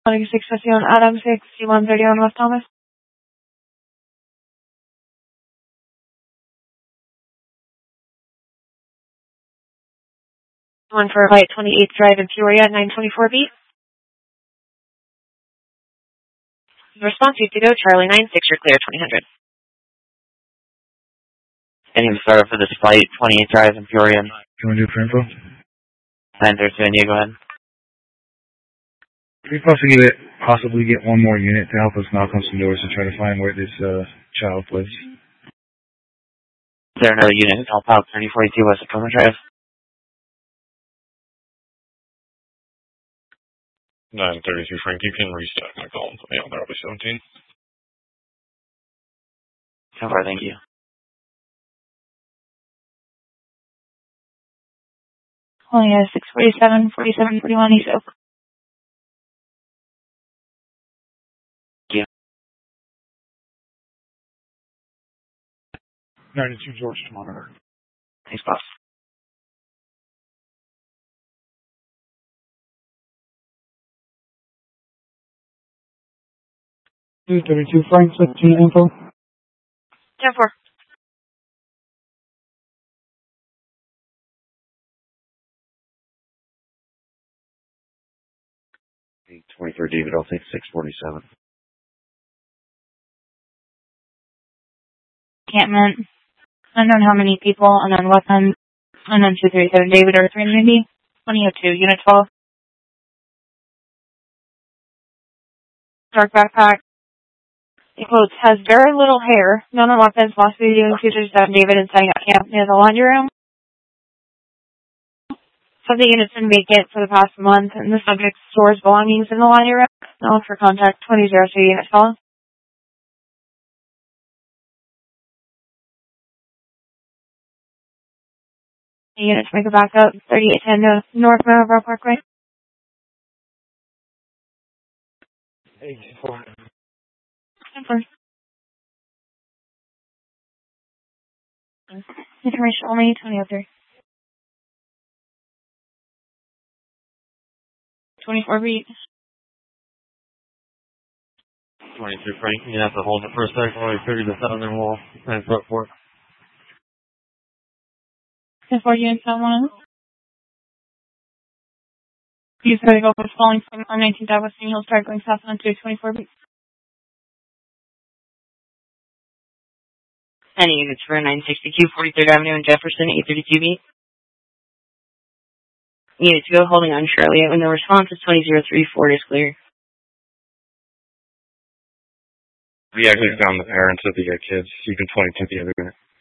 Estación Adam 6131 West Thomas. One for Light 28th Drive in Peoria, 924 beat. Response to go, Charlie 96, you're clear, 2000. Any startup for this flight, 28th Drive in Peoria. Can we do for info? 932, go ahead. Could we possibly get one more unit to help us knock on some doors to try to find where this child lives? Is there another unit to help out 3042 West Tacoma Drive? 932 Frank, you can reset my call and put me on there. I'll be 17. So far, thank you. Only has 647, 47, 41 East Oak. Thank you. 92 George to monitor. Thanks, boss. Two 32 Frank, 17 info. 10-4. Hey, 23 David, I'll take 647. Encampment. Unknown how many people, unknown weapon. Unknown 237 David or 390. 2002, Unit 12. Dark backpack. It quotes, has very little hair, none on weapons, possibly doing 237 David and setting up camp near the laundry room. Some of the units been vacant for the past month, and the subject stores belongings in the laundry room. Now for contact 2003 Unit 12. The units make a backup 3810 to North Marlboro Parkway. 84. Information only, 2003. 24 beat. 23 Frank, you have to hold it for a second while we figure this out and then we'll transport for it. 10-4 units on one. He's going to go for falling from on 19th Ave West, and he'll start going south on 224 beat. Any units for 962 43rd Avenue and Jefferson, 832B. Units go holding on Shirley. When the response is 2034 is clear. We actually found the parents of the kids. You can 22 the other minute.